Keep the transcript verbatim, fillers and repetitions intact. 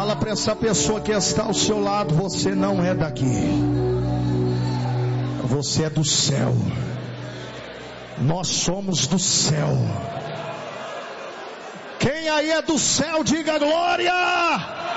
Fala para essa pessoa que está ao seu lado: você não é daqui, você é do céu. Nós somos do céu. Quem aí é do céu, diga glória.